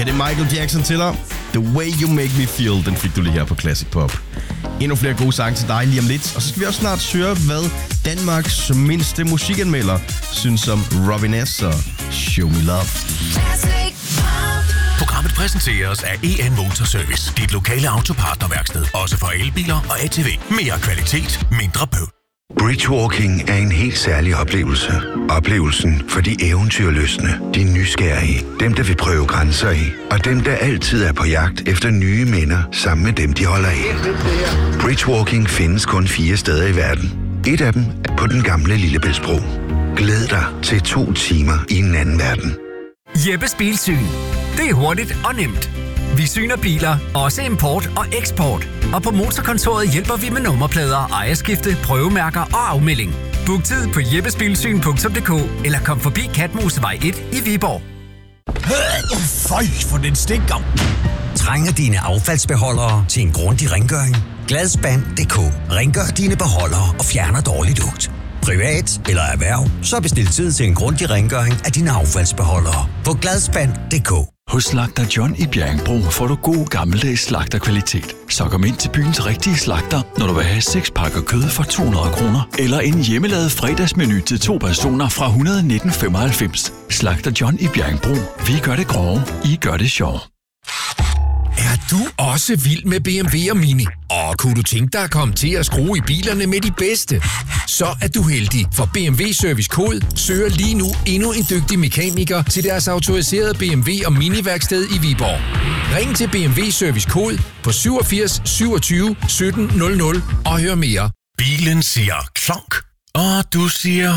her det er Michael Jackson til dig. The Way You Make Me Feel, den fik du lige her på Classic Pop. Endnu flere gode sange til dig lige om lidt. Og så skal vi også snart høre, hvad Danmarks mindste musikanmelder synes om Robin S. og Show Me Love. Programmet præsenteres af EN Motorservice. Dit lokale autopartnerværksted. Også for elbiler og ATV. Mere kvalitet, mindre bøvl. Bridgewalking er en helt særlig oplevelse. Oplevelsen for de eventyrlystne, de nysgerrige, dem der vil prøve grænser af, og dem der altid er på jagt efter nye minder sammen med dem de holder af. Bridgewalking findes kun 4 steder i verden. Et af dem er på den gamle Lillebæltsbro. Glæd dig til 2 timer i en anden verden. Jeppes Bilsyn. Det er hurtigt og nemt. Vi syner biler, også import og eksport. Og på Motorkontoret hjælper vi med nummerplader, ejerskifte, prøvemærker og afmelding. Book tid på jeppesbilsyn.dk eller kom forbi Katmosevej 1 i Viborg. Føj, for den stinker. Trænger dine affaldsbeholdere til en grundig rengøring? Gladspand.dk. Rengør dine beholdere og fjerner dårlig lugt. Privat eller erhverv, så bestil tid til en grundig rengøring af dine affaldsbeholdere på gladspand.dk. Hos Slagter John i Bjerringbro får du god gammeldags slagterkvalitet. Så kom ind til byens rigtige slagter, når du vil have 6 pakker kød for 200 kroner. Eller en hjemmelavet fredagsmenu til 2 personer fra 119,95. Slagter John i Bjerringbro. Vi gør det grove, I gør det sjov. Er du også vild med BMW og Mini? Og kunne du tænke dig at komme til at skrue i bilerne med de bedste? Så er du heldig, for BMW Service Kode søger lige nu endnu en dygtig mekaniker til deres autoriserede BMW og Mini-værksted i Viborg. Ring til BMW Service Kode på 87 27 17 00 og hør mere. Bilen siger klonk, og du siger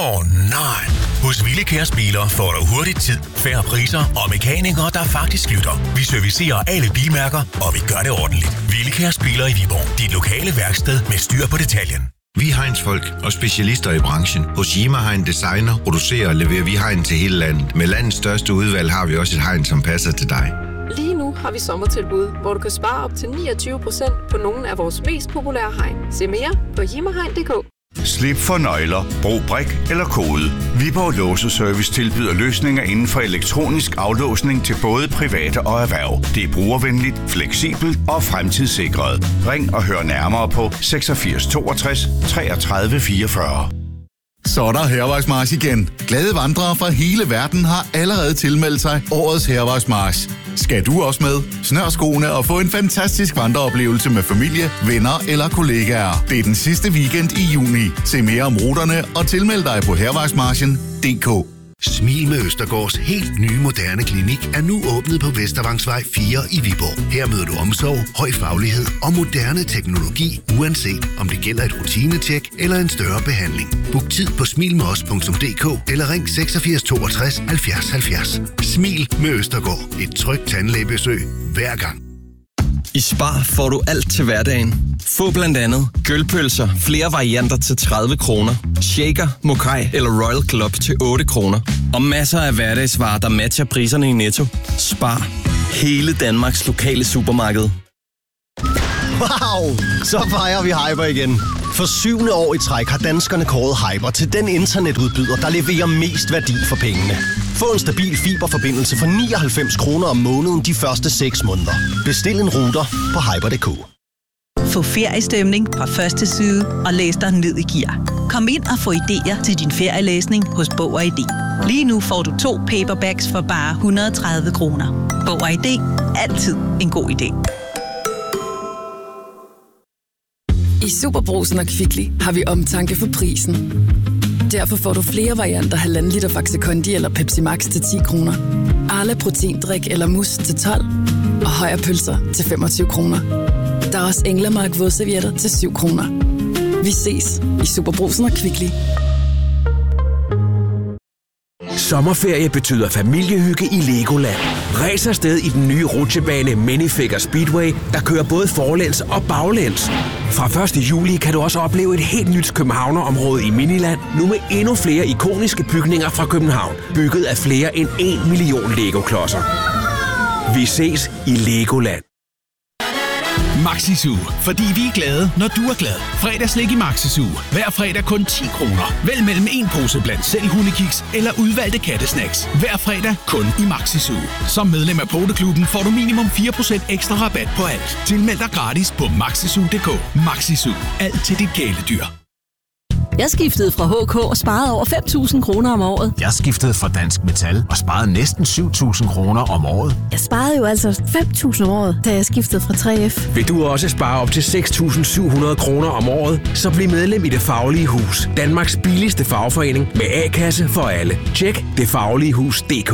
nej. Hos Willekærs Biler får du hurtigt tid, færre priser og mekanikere, der faktisk lytter. Vi servicerer alle bilmærker, og vi gør det ordentligt. Willekærs Biler i Viborg. Dit lokale værksted med styr på detaljen. Vi er Heinz-folk og specialister i branchen. Hos Yima Hein designer, producerer og leverer vi hegn til hele landet. Med landets største udvalg har vi også et hegn, som passer til dig. Lige nu har vi sommertilbud, hvor du kan spare op til 29% på nogle af vores mest populære hegn. Se mere på yimahein.dk. Slip for nøgler, brug brik eller kode. Viborg Låseservice tilbyder løsninger inden for elektronisk aflåsning til både private og erhverv. Det er brugervenligt, fleksibelt og fremtidssikret. Ring og hør nærmere på 86 62 33 44. Så er der Hærvejsmarch igen. Glade vandrere fra hele verden har allerede tilmeldt sig årets Hærvejsmarch. Skal du også med? Snør skoene og få en fantastisk vandreoplevelse med familie, venner eller kollegaer. Det er den sidste weekend i juni. Se mere om ruterne og tilmeld dig på hærvejsmarchen.dk. Smil med Østergaards helt nye moderne klinik er nu åbnet på Vestervangsvej 4 i Viborg. Her møder du omsorg, høj faglighed og moderne teknologi, uanset om det gælder et rutinetjek eller en større behandling. Book tid på smilmedos.dk eller ring 86 62 70 70. Smil med Østergaard. Et trygt tandlægebesøg hver gang. I Spar får du alt til hverdagen. Få blandt andet gølpølser, flere varianter til 30 kroner, shaker, mokai eller Royal Club til 8 kroner. Og masser af hverdagsvarer, der matcher priserne i Netto. Spar. Hele Danmarks lokale supermarked. Wow! Så fejrer vi Hyper igen. For 7. år i træk har danskerne kåret Hyper til den internetudbyder, der leverer mest værdi for pengene. Få en stabil fiberforbindelse for 99 kroner om måneden de første 6 måneder. Bestil en router på hyper.dk. Få feriestemning fra første side og læs dig ned i gear. Kom ind og få idéer til din ferielæsning hos Bog og ID. Lige nu får du 2 paperbacks for bare 130 kroner. Bog og ID. Altid en god idé. I Superbrugsen og Kvickly har vi omtanke for prisen. Derfor får du flere varianter 1,5 liter Faxe Kondi eller Pepsi Max til 10 kroner. Arla proteindrik eller mus til 12. Og Højer pølser til 25 kroner. Der er også Englemark vådservietter til 7 kroner. Vi ses i Superbrugsen og Kvickly. Sommerferie betyder familiehygge i Legoland. Ræs afsted i den nye rutsjebane Minifigure Speedway, der kører både forlæns og baglæns. Fra 1. juli kan du også opleve et helt nyt københavnerområde i Miniland, nu med endnu flere ikoniske bygninger fra København, bygget af flere end 1 million Lego-klodser. Vi ses i Legoland. Maxi-Zoo, fordi vi er glade, når du er glad. Fredagslik i Maxi-Zoo. Hver fredag kun 10 kroner. Vælg mellem en pose blandt selv hundekiks eller udvalgte kattesnacks. Hver fredag kun i Maxi-Zoo. Som medlem af Poteklubben får du minimum 4% ekstra rabat på alt. Tilmeld dig gratis på maxizoo.dk. Maxi-Zoo. Alt til dit kæledyr. Jeg skiftede fra HK og sparede over 5.000 kroner om året. Jeg skiftede fra Dansk Metal og sparede næsten 7.000 kroner om året. Jeg sparede jo altså 5.000 om året, da jeg skiftede fra 3F. Vil du også spare op til 6.700 kroner om året, så bliv medlem i Det Faglige Hus. Danmarks billigste fagforening med A-kasse for alle. Tjek detfagligehus.dk.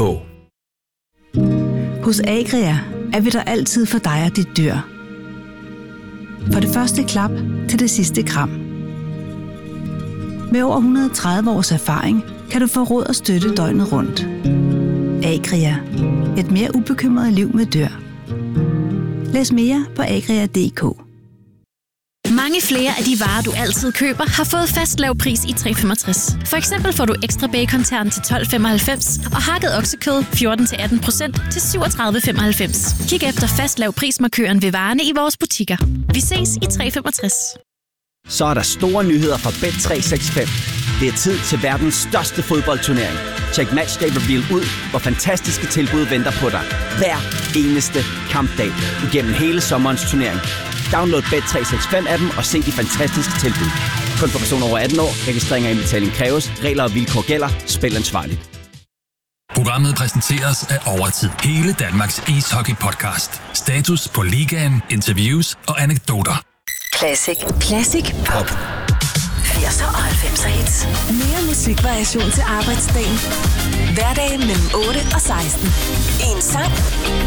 Hos Agria er vi der altid for dig og dit dyr. For det første klap til det sidste kram. Med over 130 års erfaring kan du få råd og støtte døgnet rundt. Agria. Et mere ubekymret liv med dyr. Læs mere på agria.dk. Mange flere af de varer, du altid køber, har fået fast lav pris i 365. For eksempel får du ekstra bacon-tern til 12,95 og hakket oksekød 14-18% til 37,95. Kig efter fast lav prismarkøren ved varerne i vores butikker. Vi ses i 365. Så er der store nyheder fra Bet365. Det er tid til verdens største fodboldturnering. Check Matchday Reveal ud, hvor fantastiske tilbud venter på dig. Hver eneste kampdag igennem hele sommerens turnering. Download Bet365-appen og se de fantastiske tilbud. Kun for personer over 18 år. Registrering og indbetaling kræves. Regler og vilkår gælder. Spil ansvarligt. Programmet præsenteres af Overtid. Hele Danmarks ishockey-podcast. Status på ligaen, interviews og anekdoter. Classic. Classic Pop. 80'er og 90'er hits. Mere musikvariation til arbejdsdagen. Hverdag mellem 8 og 16. En sang